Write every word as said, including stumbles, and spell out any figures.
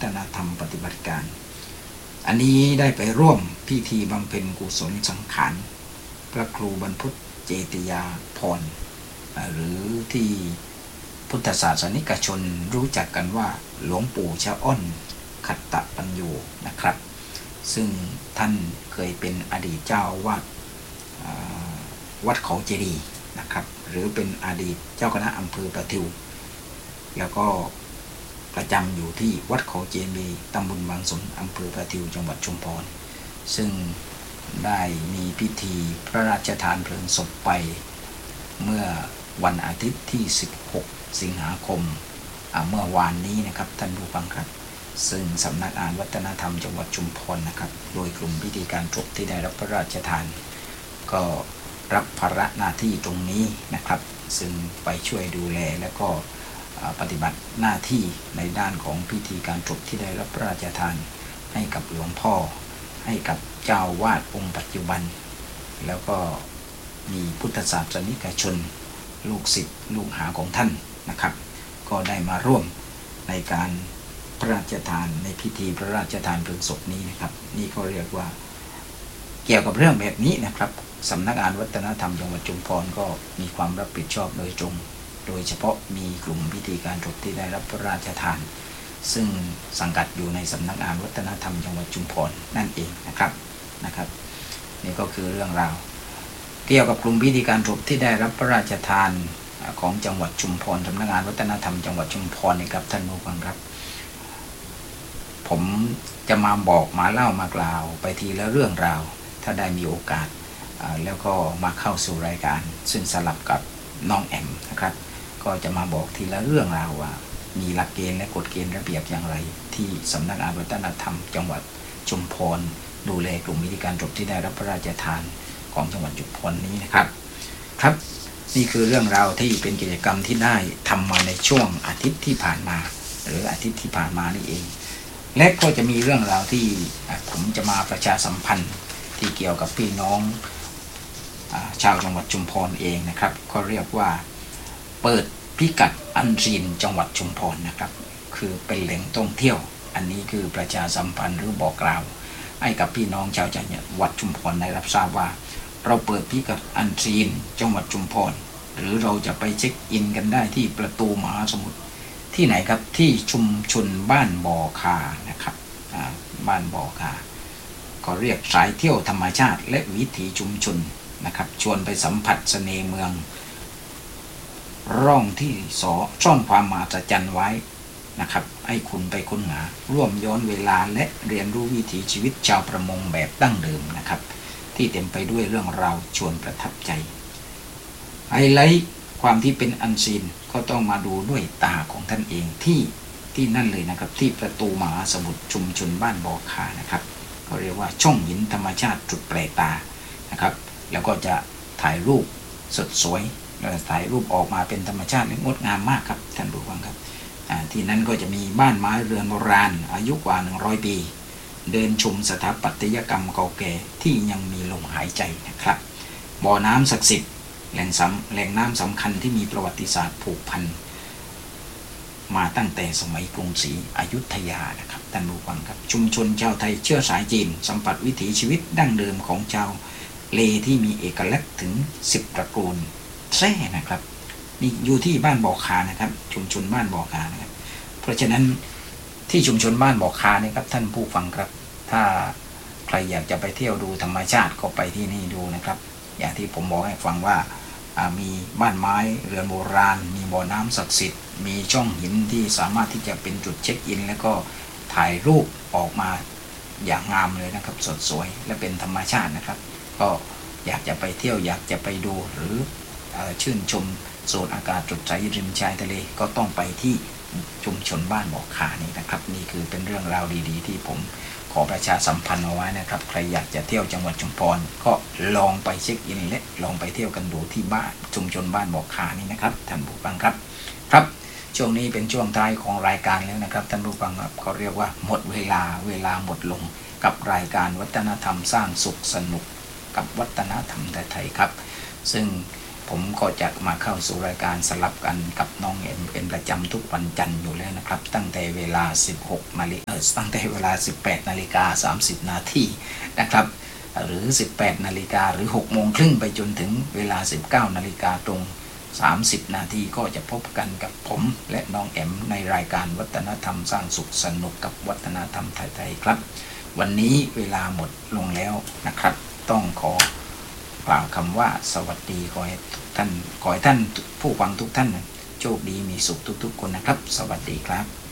นธรรมปฏิบัติการอันนี้ได้ไปร่วมพิธีบำเพ็ญกุศลสังขารพระครูบรรพตเจติยาภรณ์หรือที่พุทธศาสนิกชนรู้จักกันว่าหลวงปู่ชะอ้อนขัตตปัญโยนะครับซึ่งท่านเคยเป็นอดีตเจ้าอาวาสวัดเขาเจดีย์นะครับหรือเป็นอดีตเจ้าคณะอำเภอประทิวแล้วก็ประจำอยู่ที่วัดเขาเจดีย์ตำบลบางสนอำเภอประทิวจังหวัดชุมพรซึ่งได้มีพิธีพระราชทานเพลิงศพไปเมื่อวันอาทิตย์ที่สิบหกสิงหาคมเมื่อวานนี้นะครับท่านผู้ฟังครับซึ่งสำนักงานวัฒนธรรมจังหวัดชุมพรนะครับโดยกลุ่มพิธีการศพที่ได้รับพระราชทานก็รับภาระหน้าที่ตรงนี้นะครับซึ่งไปช่วยดูแลและก็ปฏิบัติหน้าที่ในด้านของพิธีการศพที่ได้รับพระราชทานให้กับหลวงพ่อให้กับเจ้าวาดองค์ปัจจุบันแล้วก็มีพุทธศาสนิกชนลูกศิษย์ลูกหาของท่านนะครับก็ได้มาร่วมในการพระราชทานในพิธีพระราชทานเพลิงศพนี้นะครับนี่ก็เรียกว่าเกี่ยวกับเรื่องแบบนี้นะครับสำนักงานวัฒนธรรมจังหวัดชุมพรก็มีความรับผิดชอบโดยตรงโดยเฉพาะมีกลุ่มพิธีการศพที่ได้รับพระราชทานซึ่งสังกัดอยู่ในสำนักงานวัฒนธรรมจังหวัดชุมพรนั่นเองนะครับนะครับนี่ก็คือเรื่องราวเกี่ยวกับกลุ่มพิธีการศพที่ได้รับพระราชทานของจังหวัดชุมพรสำนักงานวัฒนธรรมจังหวัดชุมพรนี่ครับท่านผู้ฟังครับผมจะมาบอกมาเล่ามากล่าวไปทีละเรื่องราวถ้าได้มีโอกาสแล้วก็มาเข้าสู่รายการซึ่งสลับกับน้องแอมนะครับก็จะมาบอกทีละเรื่องราวว่ามีหลักเกณฑ์และกฎเกณฑ์ระเบียบอย่างไรที่สำนักงานวัฒนธรรมจังหวัดชุมพรดูแลกลุ่มพิธีการศพที่ได้รับพระราชทานของจังหวัดชุมพรนี้นะครับครับนี่คือเรื่องราวที่เป็นกิจกรรมที่ได้ทำมาในช่วงอาทิตย์ที่ผ่านมาหรืออาทิตย์ที่ผ่านมานี่เองและก็จะมีเรื่องราวที่ผมจะมาประชาสัมพันธ์ที่เกี่ยวกับพี่น้องชาวจังหวัดชุมพรเองนะครับก็เรียกว่าเปิดพิกัดอันซีนจังหวัดชุมพรนะครับคือเป็นแหล่งท่องเที่ยวอันนี้คือประชาสัมพันธ์หรือบอกกล่าวให้กับพี่น้องชาวจังหวัดชุมพรได้รับทราบว่าเราเปิดพิกัดอันซีนจังหวัดชุมพรหรือเราจะไปเช็คอินกันได้ที่ประตูมหาสมุทรที่ไหนครับที่ชุมชนบ้านบ่อคานะครับบ้านบ่อคาก็เรียกสายเที่ยวธรรมชาติและวิถีชุมชนนะครับชวนไปสัมผัสเสน่ห์เมืองร่องที่สอซ่อนความมหัศจรรย์ไว้นะครับให้คุณไปค้นหาร่วมย้อนเวลาและเรียนรู้วิถีชีวิตชาวประมงแบบดั้งเดิมนะครับที่เต็มไปด้วยเรื่องราวชวนประทับใจไฮไลท์ความที่เป็นอันซีนก็ต้องมาดูด้วยตาของท่านเองที่ที่นั่นเลยนะครับที่ประตูมหาสมุทรชุมชนบ้านบ่อคานะครับก็เรียกว่าช่องหินธรรมชาติจุดแปลกตานะครับแล้วก็จะถ่ายรูปสดสวยถ่ายรูปออกมาเป็นธรรมชาติงดงามมากครับท่านผู้ฟังครับที่นั้นก็จะมีบ้านไม้เรือนโบราณอายุกว่าหนึ่งร้อยปีเดินชมสถาปัตยกรรมเก่าแก่ที่ยังมีลมหายใจนะครับบ่อน้ำศักดิ์สิทธิ์แหล่งสำแหล่งน้ำสำคัญที่มีประวัติศาสตร์ผูกพันมาตั้งแต่สมัยกรุงศรีอยุธยานะครับท่านผู้ฟังครับชุมชนชาวไทยเชื้อสายจีนสัมผัสวิถีชีวิตดั้งเดิมของชาวเลที่มีเอกลักษณ์ถึงสิบตระกูลแท้นะครับนี่อยู่ที่บ้านบ่อคานะครับชุมชนบ้านบ่อคานะครับเพราะฉะนั้นที่ชุมชนบ้านบ่อคาเนี่ยครับท่านผู้ฟังครับถ้าใครอยากจะไปเที่ยวดูธรรมชาติก็ไปที่นี่ดูนะครับอย่างที่ผมบอกให้ฟังว่ามีบ้านไม้เรือนโบราณมีบ่อน้ำศักดิ์สิทธิ์มีช่องหินที่สามารถที่จะเป็นจุดเช็คอินแล้วก็ถ่ายรูปออกมาอย่างงามเลยนะครับสดสวยและเป็นธรรมชาตินะครับก็อยากจะไปเที่ยวอยากจะไปดูหรือชื่นชมโซนอากาศสดใสริมชายทะเลก็ต้องไปที่ชุมชนบ้านบ่อคานี่นะครับนี่คือเป็นเรื่องราวดีๆที่ผมขอประชาสัมพันธ์เอาไว้นะครับใครอยากจะเที่ยวจังหวัดชุมพรก็ลองไปเช็คอินและลองไปเที่ยวกันดูที่บ้านชุมชนบ้านบ่อคานี่นะครับท่านผู้ฟังครับครับช่วงนี้เป็นช่วงท้ายของรายการแล้วนะครับท่านผู้ฟังครับเขาเรียกว่าหมดเวลาเวลาหมดลงกับรายการวัฒนธรรมสร้างสุขสนุกกับวัฒนธรรมไทยๆครับซึ่งผมก็จะมาเข้าสู่รายการสลับกันกับน้องเอ็มเป็นประจำทุกวันจันทร์อยู่แล้วนะครับตั้งแต่เวลาสิบหกนาฬิกาตั้งแต่เวลาสิบแปดนาฬิกาสามสิบนาทีนะครับหรือสิบแปดนาฬิกาหรือหกโมงครึ่งไปจนถึงเวลาสิบเก้านาฬิกาตรงสามสิบนาทีก็จะพบกันกับผมและน้องแอมในรายการวัฒนธรรมสร้างสุขสนุกกับวัฒนธรรมไทยๆครับวันนี้เวลาหมดลงแล้วนะครับต้องขอกล่าวคำว่าสวัสดีขอให้ทุกท่านขอให้ท่านผู้ฟังทุกท่านโชคดีมีสุขทุกๆคนนะครับสวัสดีครับ